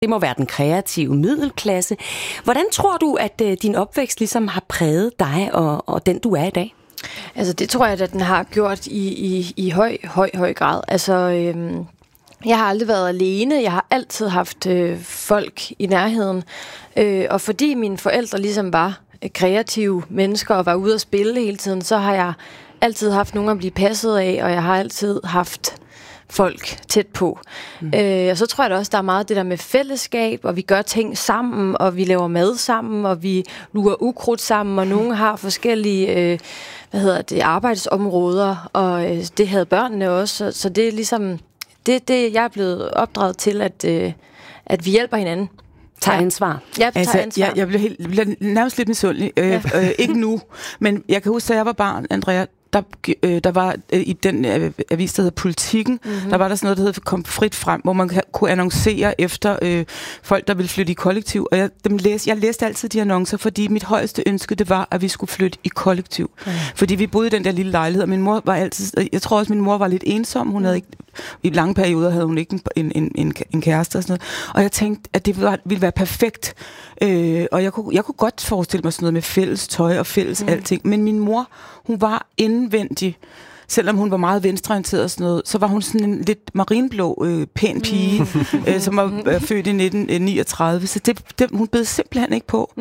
Det må være den kreative middelklasse. Hvordan tror du, at din opvækst ligesom har præget dig og den, du er i dag? Altså, det tror jeg, at den har gjort i høj grad. Altså, jeg har aldrig været alene. Jeg har altid haft folk i nærheden. Og fordi mine forældre ligesom var kreative mennesker og var ude at spille hele tiden, så har jeg altid haft nogen at blive passet af, og jeg har altid haft folk tæt på. Og så tror jeg da også, der er meget det der med fællesskab, og vi gør ting sammen, og vi laver mad sammen, og vi lurer ukrudt sammen, og nogen har forskellige arbejdsområder, og det havde børnene også. Så det er ligesom det jeg er blevet opdraget til, at vi hjælper hinanden. Tager ansvar. Ja, tager ansvar. Jeg bliver nærmest lidt misundelig. Ikke nu, men jeg kan huske, da jeg var barn, Andrea, der var i den avis, der hedder Politikken, der var der sådan noget, der hedder Kom frit frem, hvor man kunne annoncere efter folk, der ville flytte i kollektiv. Og jeg læste altid de annoncer, fordi mit højeste ønske, det var, at vi skulle flytte i kollektiv. Fordi vi boede i den der lille lejlighed, og min mor var altid, jeg tror også, min mor var lidt ensom. Hun havde ikke, i lange perioder havde hun ikke en kæreste og sådan noget. Og jeg tænkte, at det ville være perfekt. Og jeg kunne godt forestille mig sådan noget med fælles tøj og fælles alting. Men min mor, hun var indvendig, selvom hun var meget venstreorienteret og sådan noget, så var hun sådan en lidt marinblå, pæn pige, som var født i 1939. Så hun bed simpelthen ikke på.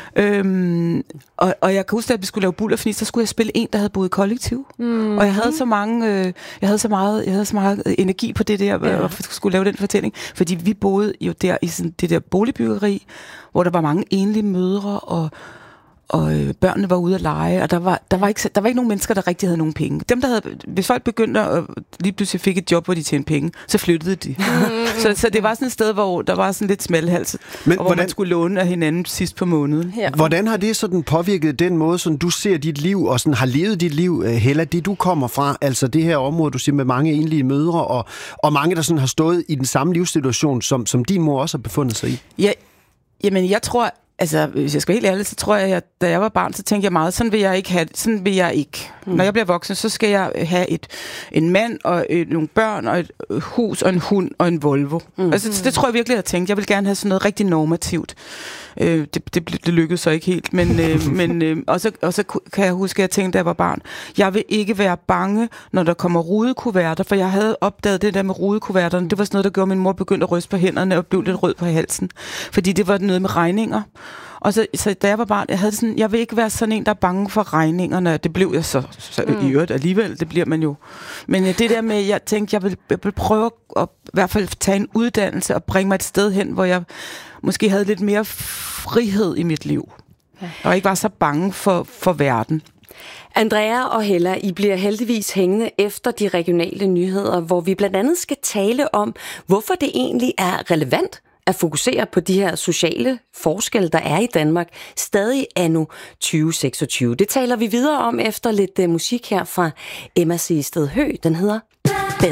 Og jeg kan huske, at vi skulle lave Bull og Fnis, så skulle jeg spille en, der havde boet i kollektiv. Og jeg havde så meget energi på det der, og skulle lave den fortælling. Fordi vi boede jo der i sådan det der boligbyggeri, hvor der var mange enlige mødre, og børnene var ude at lege, og der var ikke nogen mennesker, der rigtig havde nogen penge. Hvis folk begyndte at lige pludselig fik et job, hvor de tjente penge, så flyttede de. Så det var sådan et sted, hvor der var sådan lidt smalhals, hvor man skulle låne af hinanden sidst på måneden. Ja. Hvordan har det sådan påvirket den måde, som du ser dit liv, og sådan har levet dit liv, Hella, det du kommer fra, altså det her område, du siger med mange enlige mødre, og mange, der sådan har stået i den samme livssituation, som din mor også har befundet sig i? Ja, jamen jeg tror, altså, hvis jeg skal være helt ærlig, så tror jeg, at da jeg var barn, så tænkte jeg meget, sådan vil jeg ikke have det. Sådan vil jeg ikke. Når jeg bliver voksen, så skal jeg have en mand og nogle børn og et hus og en hund og en Volvo. Altså, det tror jeg virkelig, jeg tænkte. Jeg vil gerne have sådan noget rigtig normativt. Det lykkedes så ikke helt, men og så kan jeg huske, at jeg tænkte, da jeg var barn, jeg vil ikke være bange, når der kommer rudekuverter, for jeg havde opdaget det der med rudekuverterne. Det var sådan noget, der gjorde, min mor begyndte at ryste på hænderne og blev lidt rød på halsen, fordi det var noget med regninger. Og så da jeg var barn, jeg vil ikke være sådan en, der er bange for regningerne. Det blev jeg så i øvrigt alligevel, det bliver man jo. Men det der med, jeg tænkte, jeg vil prøve at i hvert fald tage en uddannelse og bringe mig et sted hen, hvor jeg måske havde lidt mere frihed i mit liv. Og ikke var så bange for verden. Andrea og Hella, I bliver heldigvis hængende efter de regionale nyheder, hvor vi blandt andet skal tale om, hvorfor det egentlig er relevant at fokusere på de her sociale forskelle, der er i Danmark, stadig anno 2026. Det taler vi videre om efter lidt musik her fra Emma Seested Høgh. Den hedder